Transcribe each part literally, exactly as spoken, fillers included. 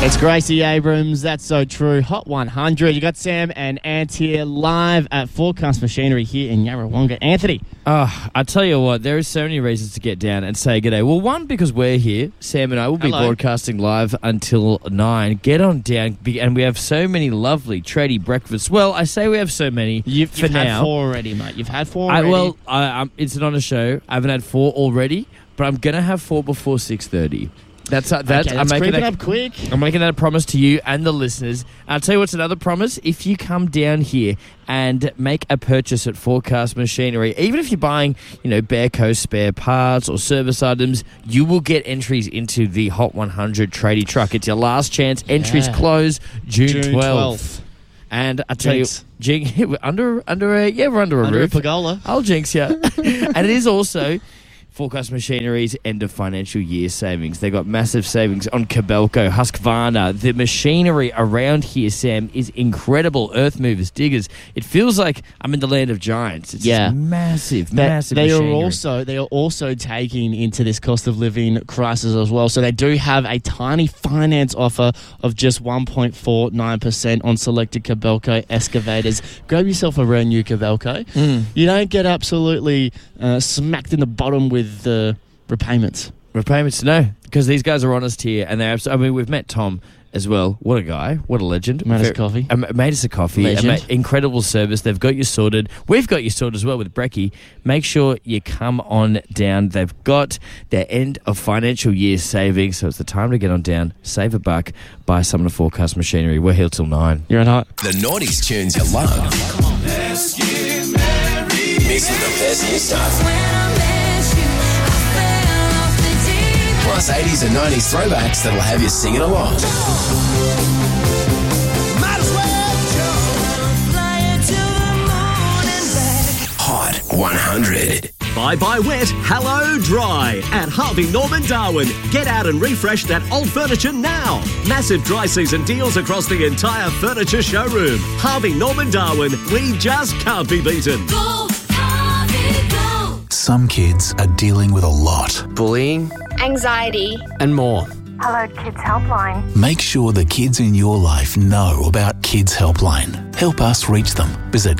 It's Gracie Abrams, That's So True, Hot one hundred. You got Sam and Ant here live at Forecast Machinery here in Yarrawonga. Anthony. Oh, I tell you what, there are so many reasons to get down and say good day. Well, one, because we're here. Sam and I will be Hello. broadcasting live until nine. Get on down, and we have so many lovely tradie breakfasts. Well, I say we have so many You've, for you've now. had four already, mate. You've had four I, already. well, I, I'm, it's an honor show. I haven't had four already, but I'm going to have four before six thirty. That's uh, that's. okay, I'm let's making creep it that, up quick. I'm making that a promise to you and the listeners. I'll tell you what's another promise. If you come down here and make a purchase at Forecast Machinery, even if you're buying, you know, Bearco spare parts or service items, you will get entries into the Hot one hundred tradie truck. It's your last chance. Entries Yeah. close June, June twelfth. twelfth. And I tell Jinx. you, jing, we're under under a yeah, we're under a Under a roof. pergola. I'll jinx you. And it is also Forecast Machinery's end of financial year savings. They got massive savings on Kobelco, Husqvarna. The machinery around here, Sam, is incredible. Earth movers, diggers. It feels like I'm in the land of giants. It's Yeah. just massive, They, massive they are machinery. also they are also taking into this cost of living crisis as well. So they do have a tiny finance offer of just one point four nine percent on selected Kobelco excavators. Grab yourself a brand new Kobelco. Mm. You don't get absolutely uh, smacked in the bottom with the repayments. Repayments, no, because these guys are honest here, and they're. Abs- I mean, we've met Tom as well. What a guy! What a legend! Made us Very- a coffee. Um, made us a coffee. Legend. Um, incredible service. They've got you sorted. We've got you sorted as well with Brecky. Make sure you come on down. They've got their end of financial year savings, so it's the time to get on down, save a buck, buy some of the Forecast Machinery. We're here till nine. You're on hot. The noughties tunes you love. Mixed with the best new stuff. Plus eighties and nineties throwbacks that'll have you singing along. Hot one hundred. Bye bye wet, hello dry. At Harvey Norman Darwin, get out and refresh that old furniture now. Massive dry season deals across the entire furniture showroom. Harvey Norman Darwin, we just can't be beaten. Go, Harvey, go. Some kids are dealing with a lot. Bullying, anxiety, and more. Hello Kids Helpline. Make sure the kids in your life know about Kids Helpline. Help us reach them. Visit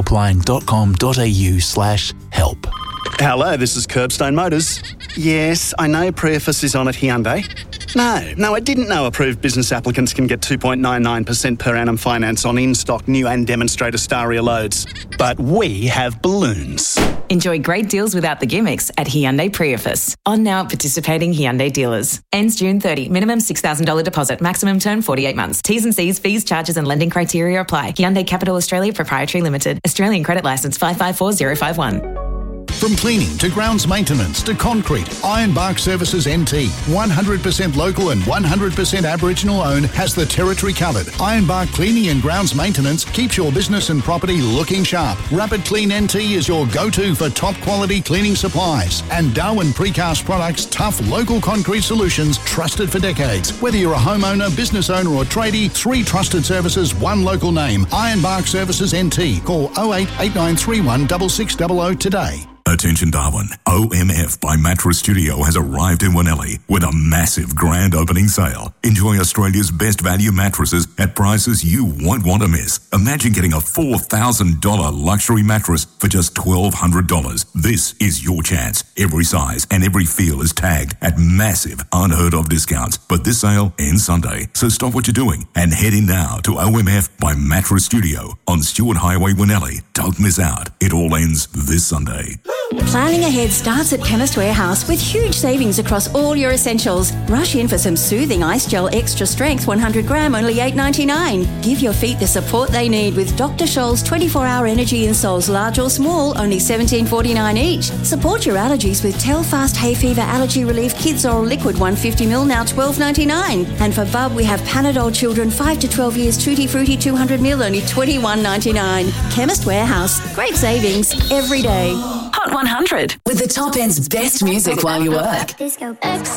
kidshelpline.com.au slash help. Hello, this is Curbstone Motors. Yes, I know Preface is on at Hyundai. No, no, I didn't know approved business applicants can get two point nine nine percent per annum finance on in-stock new and demonstrator Staria loads. But we have balloons. Enjoy great deals without the gimmicks at Hyundai Preface. On now at participating Hyundai dealers. Ends June thirtieth. Minimum six thousand dollars deposit. Maximum term forty-eight months. T's and C's, fees, charges and lending criteria apply. Hyundai Capital Australia Proprietary Limited. Australian credit licence five five four zero five one. From cleaning to grounds maintenance to concrete, Ironbark Services N T, one hundred percent local and one hundred percent Aboriginal owned, has the territory covered. Ironbark Cleaning and Grounds Maintenance keeps your business and property looking sharp. Rapid Clean N T is your go-to for top quality cleaning supplies. And Darwin Precast Products, tough local concrete solutions trusted for decades. Whether you're a homeowner, business owner or tradie, three trusted services, one local name. Ironbark Services N T. Call oh eight eight nine three one six six zero zero today. Attention Darwin, O M F by Mattress Studio has arrived in Winnelli with a massive grand opening sale. Enjoy Australia's best value mattresses at prices you won't want to miss. Imagine getting a four thousand dollars luxury mattress for just twelve hundred dollars. This is your chance. Every size and every feel is tagged at massive, unheard of discounts. But this sale ends Sunday, so stop what you're doing and head in now to O M F by Mattress Studio on Stewart Highway, Winnelli. Don't miss out. It all ends this Sunday. Planning ahead starts at Chemist Warehouse with huge savings across all your essentials. Rush in for some soothing ice gel extra strength one hundred gram, only eight ninety-nine. Give your feet the support they need with Doctor Scholl's twenty-four hour energy insoles, large or small, only seventeen forty-nine each. Support your allergies with Telfast Hay Fever Allergy Relief Kids Oral Liquid one hundred fifty milliliters, now twelve ninety-nine. And for Bub, we have Panadol Children five to twelve years Tutti Frutti two hundred milliliters, only twenty-one ninety-nine. Chemist Warehouse, great savings every day. Hot one hundred. With the top end's best music while you work. Disco.